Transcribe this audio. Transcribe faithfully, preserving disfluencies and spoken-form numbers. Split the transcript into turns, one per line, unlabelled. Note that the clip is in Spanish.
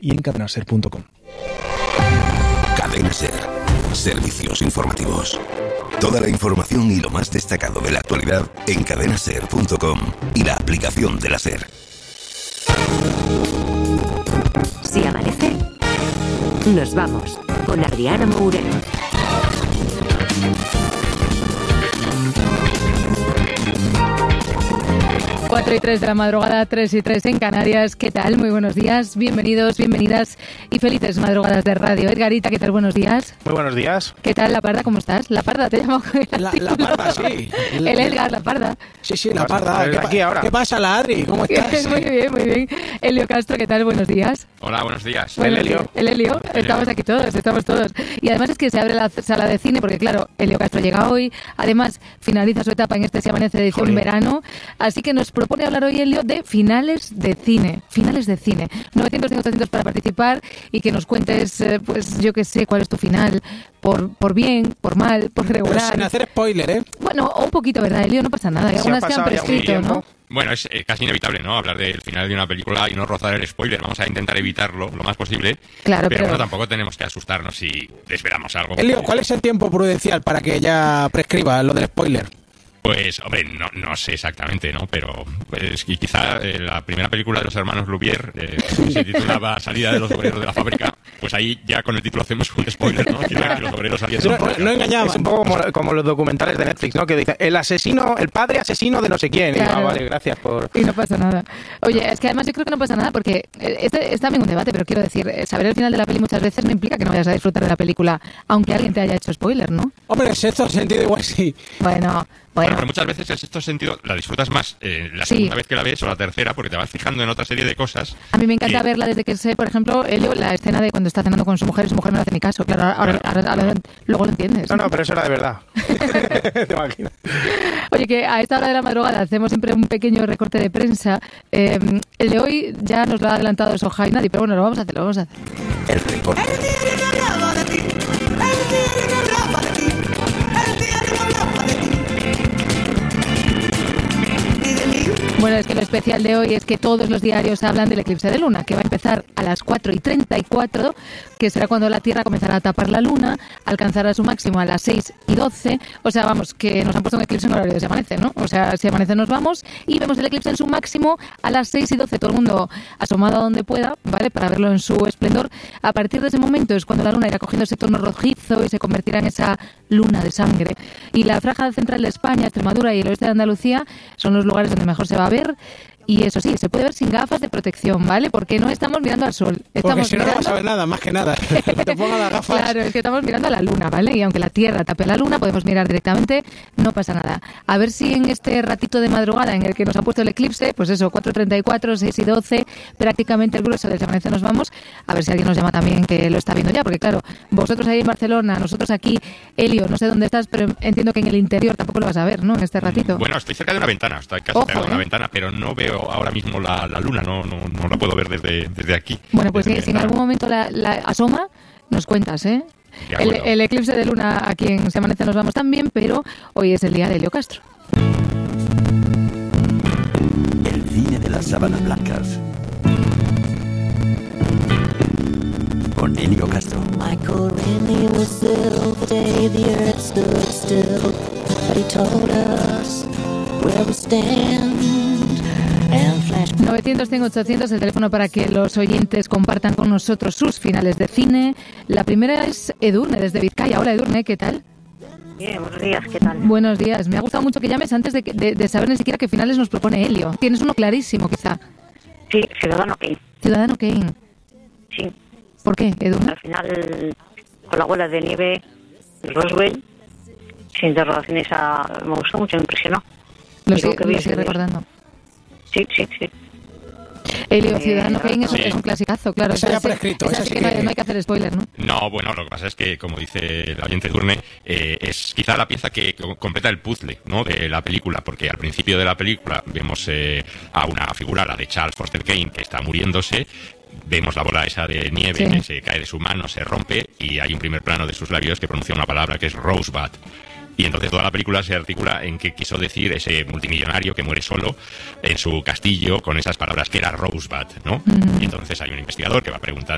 y en cadena ser punto com.
Cadena Ser. Servicios informativos. Toda la información y lo más destacado de la actualidad en cadena ser punto com y la aplicación de la SER.
Si amanece, nos vamos con Adriana Moureno.
cuatro y tres de la madrugada, tres y tres en Canarias. ¿Qué tal? Muy buenos días. Bienvenidos, bienvenidas y felices madrugadas de radio. Edgarita, ¿qué tal? Buenos días.
Muy buenos días.
¿Qué tal, La Parda? ¿Cómo estás? La Parda, te llamo.
La, la Parda, sí.
El Edgar, La Parda.
Sí, sí, La Parda. ¿Qué,
aquí ahora.
¿Qué pasa, la Adri? ¿Cómo estás?
Muy bien, muy bien. Elio Castro, ¿qué tal? Buenos días.
Hola, buenos días.
Bueno,
el Elio.
El Elio. Estamos aquí todos, estamos todos. Y además es que se abre la sala de cine porque, claro, Elio Castro llega hoy. Además, finaliza su etapa en este Se Amanece de edición
Joder.
verano. Así que nos propone hablar hoy, Elio, de finales de cine. Finales de cine. novecientos, ochocientos para participar y que nos cuentes, eh, pues yo que sé, cuál es tu final. Por, por bien, por mal, por regular.
Pero sin hacer spoiler, ¿eh?
Bueno, o un poquito, ¿verdad, Elio? No pasa nada. Hay
Se
algunas
ha
que han
pasado ya un
prescrito,
tiempo.
¿no?
Bueno, es eh, casi inevitable, ¿no? Hablar del final de una película y no rozar el spoiler. Vamos a intentar evitarlo lo más posible.
Claro,
pero,
pero-
bueno, tampoco tenemos que asustarnos si desvelamos algo.
Elio, ¿cuál es el tiempo prudencial para que ya prescriba lo del spoiler?
Pues, hombre, no, no sé exactamente, ¿no? Pero pues, y quizá eh, la primera película de los hermanos Lumière eh, se titulaba Salida de los obreros de la fábrica. Pues ahí ya con el título hacemos un spoiler, ¿no? Quizá que los obreros salían de
No,
la fábrica.
no engañaban.
Es un poco como, como los documentales de Netflix, ¿no? Que dice el asesino, el padre asesino de no sé quién. Y,
Claro.
ah, vale, gracias por...
Y no pasa nada. Oye, es que además yo creo que no pasa nada porque eh, este es también un debate, pero quiero decir, eh, saber el final de la peli muchas veces no implica que no vayas a disfrutar de la película, aunque alguien te haya hecho spoiler, ¿no?
Hombre, en sexto sentido igual sí.
Bueno,
Bueno,
bueno.
pero muchas veces en estos sentidos la disfrutas más eh, la
Sí.
segunda vez que la ves o la tercera porque te vas fijando en otra serie de cosas.
A mí me encanta
que-
verla desde que sé, por ejemplo, Elio, la escena de cuando está cenando con su mujer y su mujer no le hace ni caso. Claro, ahora, ahora- ahora- ahora- luego lo entiendes.
No, no, pero eso era de verdad. ¿Te imaginas?
Oye, que a esta hora de la madrugada hacemos siempre un pequeño recorte de prensa. Eh, el de hoy ya nos lo ha adelantado Soja y nadie, pero bueno, lo vamos a hacer, lo vamos a hacer.
El recorte.
Bueno, es que lo especial de hoy es que todos los diarios hablan del eclipse de luna, que va a empezar a las cuatro y treinta y cuatro, que será cuando la Tierra comenzará a tapar la luna, alcanzará su máximo a las seis y doce. O sea, vamos, que nos han puesto un eclipse en horario de Se Amanece, ¿no? O sea, si amanece nos vamos y vemos el eclipse en su máximo a las seis y doce. Todo el mundo asomado a donde pueda, ¿vale? Para verlo en su esplendor. A partir de ese momento es cuando la luna irá cogiendo ese tono rojizo y se convertirá en esa luna de sangre. Y la franja central de España, Extremadura y el oeste de Andalucía son los lugares donde mejor se va a ver. Y eso sí, se puede ver sin gafas de protección, ¿vale? Porque no estamos mirando al sol.
Porque
Estamos
si no, no vas
mirando...
a ver nada, más que nada. Te pongo las gafas.
Claro, es que estamos mirando a la luna, ¿vale? Y aunque la Tierra tape la luna, podemos mirar directamente, no pasa nada. A ver si en este ratito de madrugada en el que nos ha puesto el eclipse, pues eso, cuatro y treinta y cuatro, seis y doce, prácticamente el grueso del Se Amanece nos vamos, a ver si alguien nos llama también que lo está viendo ya, porque claro, vosotros ahí en Barcelona, nosotros aquí, Elio, no sé dónde estás, pero entiendo que en el interior tampoco lo vas a ver, ¿no? En este ratito.
Bueno, estoy cerca de una ventana, estoy casi
Ojo,
cerca de
¿eh?
una ventana, pero no veo ahora mismo la, la luna, no, no, no la puedo ver desde, desde aquí.
Bueno, pues
desde
si,
mi
si en
ventana.
algún momento la, la asoma, nos cuentas, ¿eh?
De
El,
acuerdo.
el eclipse de luna aquí en Se Amanece nos vamos también, pero hoy es el día de Elio Castro.
El cine de las sábanas blancas. Con Elio Castro.
Michael Rennie was ill the day the earth stood still, but he told us where we stand and flash.
novecientos, cien, ochocientos, el teléfono para que los oyentes compartan con nosotros sus finales de cine. La primera es Edurne, desde Vizcaya. Hola, Edurne, ¿qué tal?
Bien, buenos días, ¿qué tal?
Buenos días. Me ha gustado mucho que llames antes de, que- de, de saber ni siquiera qué finales nos propone Elio. Tienes uno clarísimo, quizá.
Sí, Ciudadano Kane.
Ciudadano Kane.
Sí,
¿Por qué, Edurne?
al final, con la bola de nieve, Roswell, sin interrogaciones, a... me gustó mucho, me impresionó.
Lo,
Digo
sigue-
que
lo
bien,
sigue
bien.
recordando.
Sí, sí, sí.
Elio,
Eh,
Ciudadano Kane es, un-
sí.
es un clasicazo, claro.
Esa ya
Esa sí-
prescrito,
esa
esa
sí
sí
que no hay,
que-
no hay que hacer spoiler, ¿no?
No, bueno, lo que pasa es que, como dice el oyente Durne, eh, es quizá la pieza que co- completa el puzzle, ¿no?, de la película, porque al principio de la película vemos eh, a una figura, la de Charles Foster Kane, que está muriéndose. Vemos la bola esa de nieve
Sí.
que se cae de su mano, se rompe, y hay un primer plano de sus labios que pronuncia una palabra que es Rosebud. Y entonces toda la película se articula en qué quiso decir ese multimillonario que muere solo en su castillo con esas palabras que era Rosebud, ¿no?
Mm.
Y entonces hay un investigador que va preguntando